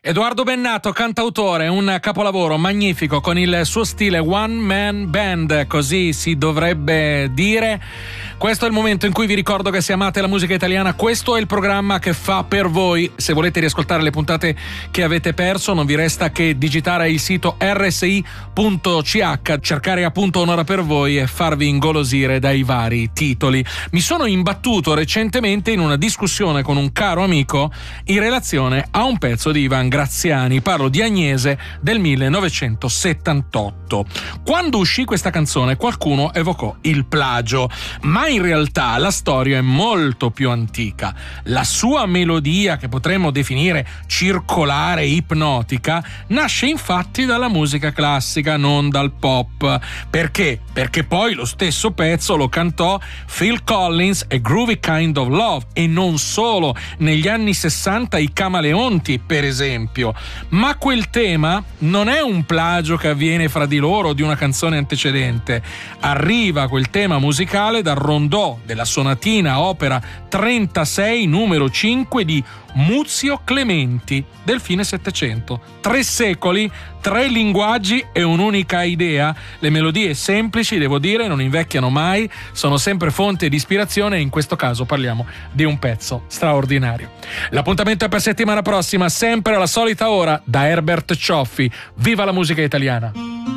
Edoardo Bennato, cantautore, un capolavoro magnifico con il suo stile one man band, così si dovrebbe dire. Questo è il momento in cui vi ricordo che se amate la musica italiana, questo è il programma che fa per voi. Se volete riascoltare le puntate che avete perso, non vi resta che digitare il sito rsi.ch, cercare appunto Un'ora per voi e farvi ingolosire dai vari titoli. Mi sono imbattuto recentemente in una discussione con un caro amico in relazione a un pezzo di Ivan Graziani. Parlo di Agnese del 1978. Quando uscì questa canzone qualcuno evocò il plagio, ma in realtà la storia è molto più antica. La sua melodia, che potremmo definire circolare, ipnotica, nasce infatti dalla musica classica, non dal pop. Perché? Perché poi lo stesso pezzo lo cantò Phil Collins e Groovy Kind of Love, e non solo, negli anni 60 i Camaleonti per esempio. Ma quel tema non è un plagio che avviene fra di loro di una canzone antecedente. Arriva quel tema musicale dal rondò della sonatina opera 36 numero 5 di Muzio Clementi del fine Settecento. 3 secoli, 3 linguaggi e un'unica idea. Le melodie semplici, devo dire, non invecchiano mai, sono sempre fonte di ispirazione, e in questo caso parliamo di un pezzo straordinario. L'appuntamento è per settimana prossima, sempre alla solita ora, da Herbert Cioffi. Viva la musica italiana!